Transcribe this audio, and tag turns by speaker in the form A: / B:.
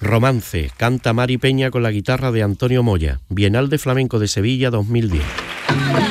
A: Romance, canta Mari Peña con la guitarra de Antonio Moya, Bienal de Flamenco de Sevilla 2010.